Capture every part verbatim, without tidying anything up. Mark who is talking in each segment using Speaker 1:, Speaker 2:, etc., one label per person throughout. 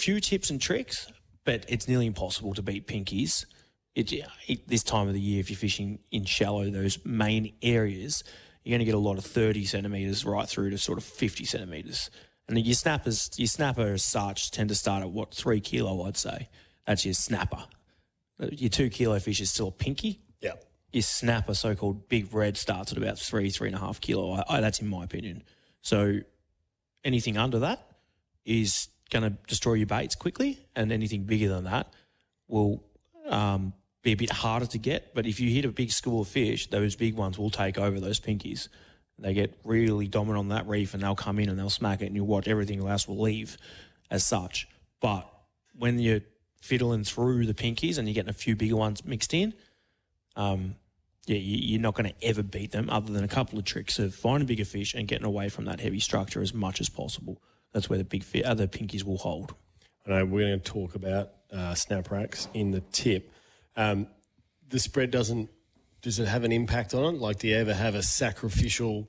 Speaker 1: few tips and tricks, but it's nearly impossible to beat pinkies. It, it, this time of the year, if you're fishing in shallow, those main areas, you're going to get a lot of thirty centimetres right through to sort of fifty centimetres. And your snappers, your snapper as such tend to start at, what, three kilo, I'd say. That's your snapper. Your two kilo fish is still a pinky.
Speaker 2: Yeah.
Speaker 1: Your snapper, so-called big red, starts at about three, three and a half kilo. I, I, that's in my opinion. So anything under that is going to destroy your baits quickly, and anything bigger than that will um, be a bit harder to get. But if you hit a big school of fish, those big ones will take over those pinkies. They get really dominant on that reef and they'll come in and they'll smack it, and you'll watch everything else will leave as such. But when you're fiddling through the pinkies and you're getting a few bigger ones mixed in, um, yeah, you, you're not going to ever beat them, other than a couple of tricks of finding bigger fish and getting away from that heavy structure as much as possible. That's where the big fi- other pinkies will hold.
Speaker 2: I know we're going to talk about uh, snap racks in the tip. Um, the spread doesn't, does it have an impact on it? Like, do you ever have a sacrificial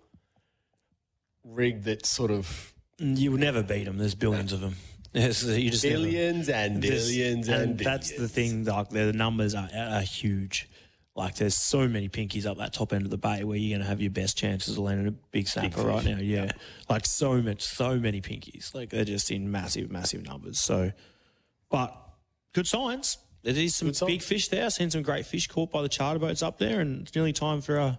Speaker 2: rig that sort of...
Speaker 1: You will never beat them. There's billions of them. Yes, you just
Speaker 2: billions
Speaker 1: never,
Speaker 2: and billions and,
Speaker 1: and
Speaker 2: billions.
Speaker 1: That's the thing. Like, the numbers are, are huge. Like, there's so many pinkies up that top end of the bay where you're going to have your best chances of landing a big snapper
Speaker 2: big
Speaker 1: right now. Yeah.
Speaker 2: yeah.
Speaker 1: Like, so much, so many pinkies. Like, they're just in massive, massive numbers. So, but good signs. There is some big fish there. I've seen some great fish caught by the charter boats up there, and it's nearly time for uh,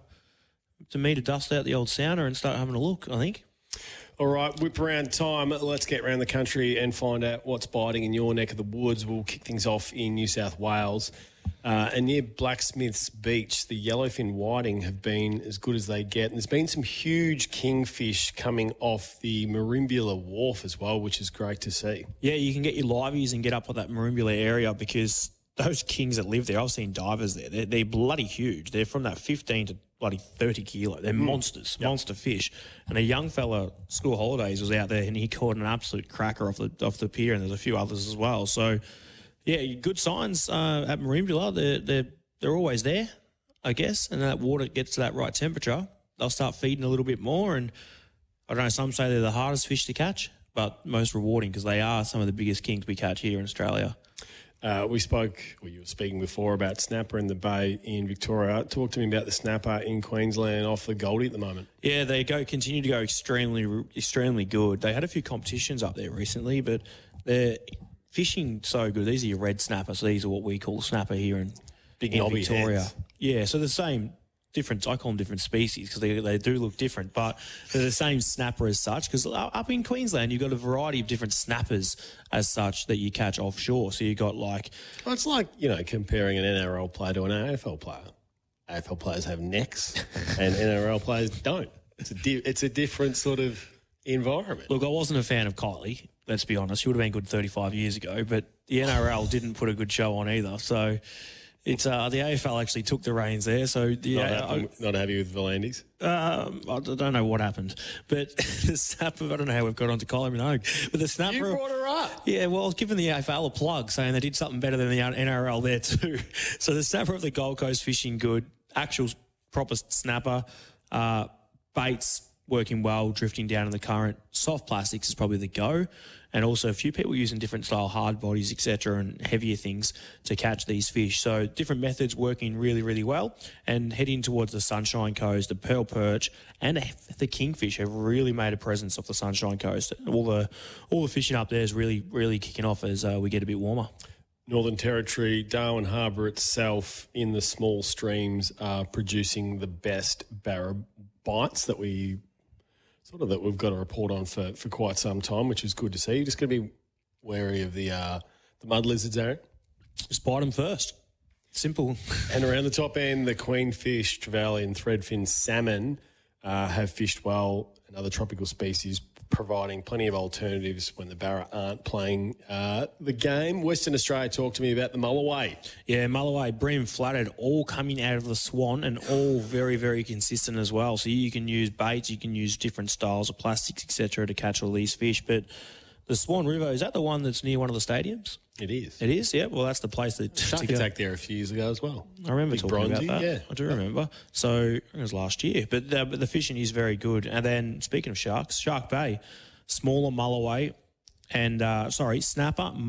Speaker 1: to me to dust out the old sounder and start having a look, I think.
Speaker 2: All right, whip around time. Let's get around the country and find out what's biting in your neck of the woods. We'll kick things off in New South Wales. Uh, and near Blacksmiths Beach, the yellowfin whiting have been as good as they get. And there's been some huge kingfish coming off the Merimbula Wharf as well, which is great to see.
Speaker 1: Yeah, you can get your liveys and get up at that Merimbula area, because those kings that live there, I've seen divers there. They're, they're bloody huge. They're from that fifteen to bloody thirty kilo. They're mm. monsters, yep. monster fish. And a young fella, school holidays, was out there and he caught an absolute cracker off the off the pier, and there's a few others as well. So, yeah, good signs uh, at Merimbula. They're, they're, they're always there, I guess, and that water gets to that right temperature, they'll start feeding a little bit more. And I don't know, some say they're the hardest fish to catch, but most rewarding, because they are some of the biggest kings we catch here in Australia.
Speaker 2: Uh, we spoke, well, you were speaking before about snapper in the bay in Victoria. Talk to me about the snapper in Queensland off the Goldie at the moment.
Speaker 1: Yeah, they go continue to go extremely, extremely good. They had a few competitions up there recently, but they're fishing so good. These are your red snapper, so these are what we call snapper here in,
Speaker 2: Big
Speaker 1: in
Speaker 2: knobby
Speaker 1: Victoria.
Speaker 2: heads.
Speaker 1: Yeah, so the same different. I call them different species because they, they do look different, but they're the same snapper as such, because up in Queensland you've got a variety of different snappers as such that you catch offshore. So you've got like...
Speaker 2: Well, it's like, you know, comparing an N R L player to an A F L player. A F L players have necks and N R L players don't. It's a, di- it's a different sort of environment.
Speaker 1: Look, I wasn't a fan of Kylie, let's be honest. She would have been good thirty-five years ago, but the N R L didn't put a good show on either. So... It's uh, the A F L actually took the reins there, so the,
Speaker 2: not,
Speaker 1: uh,
Speaker 2: happy, not happy with Volandis.
Speaker 1: Um, I don't know what happened, but the snapper. I don't know how we've got onto Kylie Minogue, but the snapper.
Speaker 2: You brought her up.
Speaker 1: Yeah, well, I was giving the A F L a plug, saying they did something better than the N R L there too. So the snapper of the Gold Coast fishing good, actual proper snapper, uh, baits working well, drifting down in the current. Soft plastics is probably the go. And also a few people using different style hard bodies, et cetera, and heavier things to catch these fish. So different methods working really, really well. And heading towards the Sunshine Coast, the pearl perch and the kingfish have really made a presence off the Sunshine Coast. All the all the fishing up there is really, really kicking off as uh, we get a bit warmer.
Speaker 2: Northern Territory, Darwin Harbour itself, in the small streams, are producing the best barra bites that we... sort of that we've got a report on for, for quite some time, which is good to see. You're just going to be wary of the uh, the mud lizards, Aaron.
Speaker 1: Just bite them first. Simple.
Speaker 2: And around the top end, the queenfish, trevally and threadfin salmon uh, have fished well, and other tropical species, providing plenty of alternatives when the barra aren't playing uh, the game. Western Australia, talk to me about the Mulloway.
Speaker 1: Yeah, Mulloway, bream, flatted, all coming out of the Swan, and all very, very consistent as well. So you can use baits, you can use different styles of plastics, et cetera, to catch all these fish. But the Swan River, is that the one that's near one of the stadiums?
Speaker 2: It is.
Speaker 1: It is, yeah. Well, that's the place that
Speaker 2: Shark
Speaker 1: to go.
Speaker 2: Attack there a few years ago as well.
Speaker 1: I remember
Speaker 2: Big
Speaker 1: talking
Speaker 2: bronzy,
Speaker 1: about that.
Speaker 2: yeah.
Speaker 1: I do remember. So it was last year. But the, but the fishing is very good. And then speaking of sharks, Shark Bay, smaller Mulloway and, uh, sorry, snapper,